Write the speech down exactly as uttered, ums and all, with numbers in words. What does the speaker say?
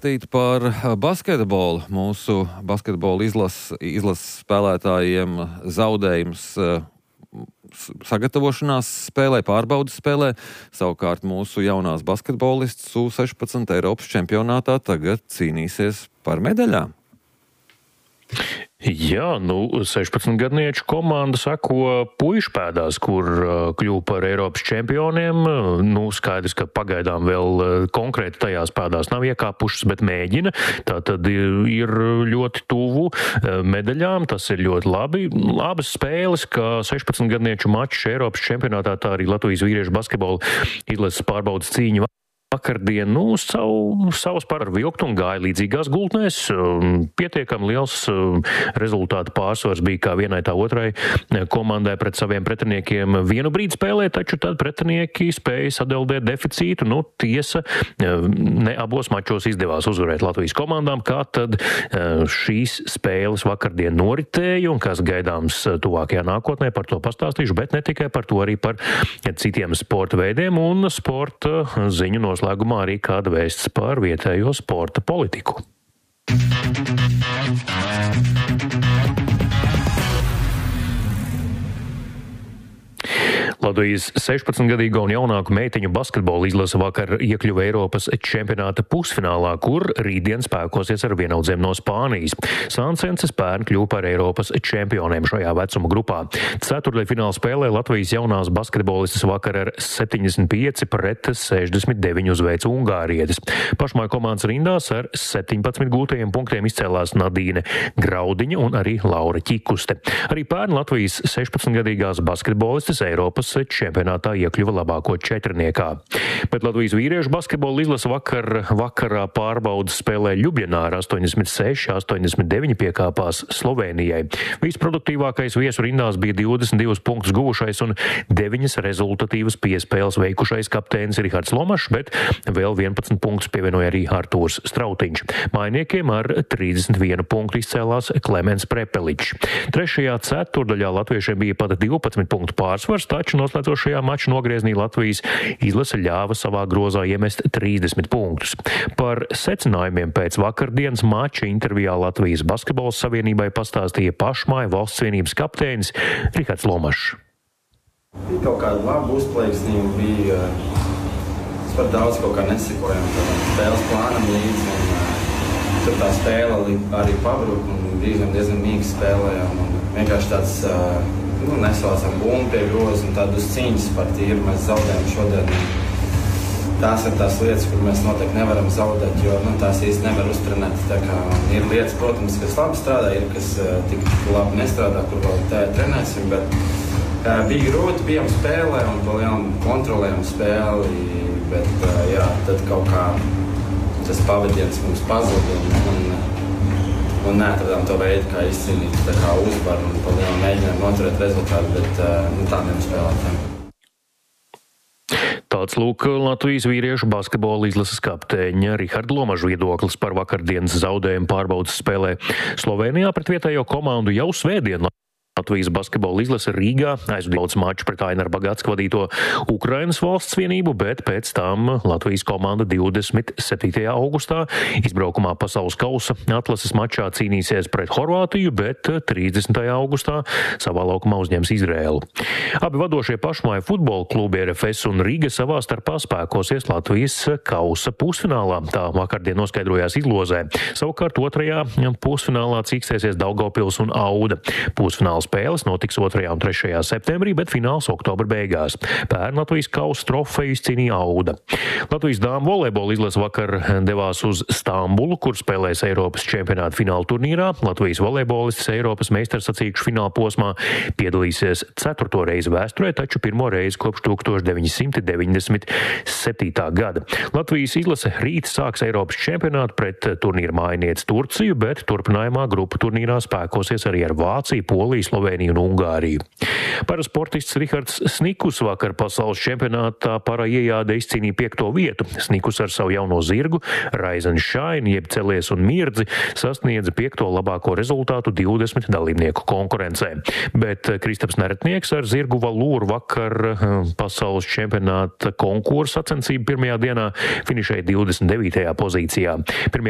pastāstīt par basketbolu. Mūsu basketbola izlases izlas spēlētājiem zaudējums sagatavošanās spēlē, pārbaudas spēlē. Savukārt mūsu jaunās basketbolists U sešpadsmit Eiropas čempionātā tagad cīnīsies par medaļām. Jā, nu, sešpadsmitgadnieču komanda seko puišu pēdās, kur kļuva par Eiropas čempioniem. Nu, skaidrs, ka pagaidām vēl konkrēti tajās pēdās nav iekāpušas, bet mēģina. Tā tad ir ļoti tuvu medaļām, tas ir ļoti labi. Abas spēles, kā sešpadsmitgadnieču mačs Eiropas čempionātā, tā arī Latvijas vīriešu basketbola izlases pārbaudas cīņa vakardien, nu, savu, savus par vilkt un gāja līdzīgās gultnēs. Pietiekami liels rezultātu pārsvars bija kā vienai tā otrai komandai pret saviem pretiniekiem vienu brīdi spēlē, taču tad pretinieki spēja sadeldēt deficītu. Nu, tiesa, ne abos mačos izdevās uzvarēt Latvijas komandām, kā tad šīs spēles vakardien noritēja un kas gaidāms tuvākajā nākotnē, par to pastāstīšu, bet ne tikai par to, arī par citiem sporta veidiem un sporta ziņu nos Noslēgumā arī kāda vēsts par vietējo sporta politiku. Latvijas sešpadsmitgadīgo un jaunāku meiteņu basketbola izlase vakar iekļuva Eiropas čempionāta pusfinālā, kur rītdien spēkosies ar vienaudzēm no Spānijas. Sansenses pērn kļuva par Eiropas čempioniem šajā vecuma grupā. Ceturtdaļfināla spēlē Latvijas jaunās basketbolistas vakar ar septiņdesmit pieci pret sešdesmit deviņi uzveica ungārietis. Pašmāju komandas rindās ar septiņpadsmit gūtajiem punktiem izcēlās Nadīne Graudiņa un arī Laura Ķikuste. Arī pērn Latvijas sešpadsmitgadīgās basketbolistas Eiropas čempionātā iekļuva labāko četrniekā. Bet Latvijas vīriešu basketbola izlase vakar, vakarā pārbaudas spēlē Ļubļanā ar astoņdesmit seši astoņdesmit deviņi piekāpās Slovēnijai. Visproduktīvākais viesu rindās bija divdesmit divus punktus guvušais un deviņas rezultatīvas piespēles veikušais kapteinis Rihards Lomašs, bet vēl vienpadsmit punktus pievienoja arī Artūrs Strautiņš. Mainiekiem ar trīsdesmit vienu punktu izcēlās Klemens Prepeličs. Trešajā ceturdaļā latviešiem bija pat divpadsmit punktu pārsvars, taču noslēdzošajā mača nogrieznī Latvijas izlase ļāva savā grozā iemest trīsdesmit punktus. Par secinājumiem pēc vakardienas mača intervijā Latvijas basketbola savienībai pastāstīja pašmāju valsts vienības kapteinis Rihards Lomašs. Bija kaut kāda laba uzplaiksnība, bija es par daudz kaut kā nesekojam spēles plānam līdzi, un tur tā spēle arī pabruka, un brīžiem diezgan mīgi spēlējām, un vienkārši tāds nu, nesaucam bumbu pie groza un tādu uz cīņas par tīru mēs zaudējam šodien. Tās ir tās lietas, kur mēs noteikti nevaram zaudēt, jo nu, tās īsti nevar uztrenēt. Tā kā ir lietas, protams, kas labi strādā, ir kas tik labi nestrādā, kur vēl tā trenēsim, bet uh, bija grūti, bijām spēlē un pa lielam kontrolējam spēli, bet uh, jā, tad kaut kā tas pavadiens mums pazuda un, un un neatradām to veidu, kā izcīnīt tā kā uzvaru un palielam mēģinām noturēt rezultātu, bet nu, tā nevar spēlēt. Tāds lūk Latvijas vīriešu basketbola izlases kapteiņa Riharda Lomaža viedoklis par vakardienas zaudējumu pārbaudas spēlē Slovēnijā pret vietējo komandu jau svētdien. Latvijas basketbola izlase Rīgā aizvadīja maču pret Ainaru Bagātsku vadīto Ukrainas valsts vienību, bet pēc tam Latvijas komanda divdesmit septītajā augustā izbraukumā pasaules kausa atlases mačā cīnīsies pret Horvātiju, bet trīsdesmitajā augustā savā laukumā uzņems Izraēlu. Abi vadošie pašmāju futbola klubi R F S un Rīga savā starpā spēkosies Latvijas kausa pusfinālā. Tā vakardien noskaidrojās izlozē. Savukārt otrajā pusfinālā cīkstēsies Daugavpils un Auda. Pusfināla spēles notiks otrajā un trešajā septembrī, bet fināls oktobra beigās. Pērn Latvijas kausa trofeju izcīnīja Auda. Latvijas dāmu volejbola izlase vakar devās uz Stambulu, kur spēlēs Eiropas čempionāta fināla turnīrā. Latvijas volejbolistis Eiropas meistarsacīkšu fināla posmā piedalīsies ceturto reizi vēsturē, taču pirmo reizi kopš tūkstoš deviņi simti deviņdesmit septītā gada. Latvijas izlase rīt sāks Eiropas čempionātu pret turnīra mājinieci Turciju, bet turpinājumā grupu turnīrā spēkosies arī ar Vāciju, Poliju, Slovēniju un Ungāriju. Parasportists Rihards Snikus vakar pasaules čempionātā para iejāde izcīnīja piekto vietu. Snikus ar savu jauno zirgu Rise and Shine, jeb Celies un Mirdzi, sasniedza piekto labāko rezultātu divdesmit dalībnieku konkurencē. Bet Kristaps Neretnieks ar zirgu Valūru vakar pasaules čempionāta konkursa sacensību pirmajā dienā finišēja divdesmit devītajā pozīcijā. Pirmajā